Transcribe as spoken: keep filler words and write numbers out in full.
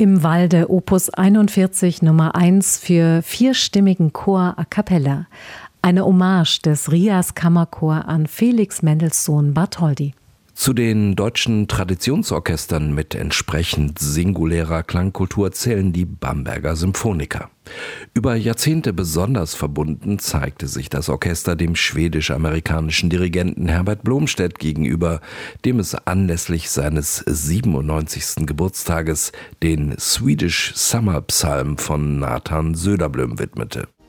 Im Walde Opus einundvierzig Nummer eins für vierstimmigen Chor a cappella. Eine Hommage des Rias Kammerchor an Felix Mendelssohn Bartholdy. Zu den deutschen Traditionsorchestern mit entsprechend singulärer Klangkultur zählen die Bamberger Symphoniker. Über Jahrzehnte besonders verbunden zeigte sich das Orchester dem schwedisch-amerikanischen Dirigenten Herbert Blomstedt gegenüber, dem es anlässlich seines siebenundneunzigsten Geburtstages den Swedish Summer Psalm von Nathan Söderblom widmete.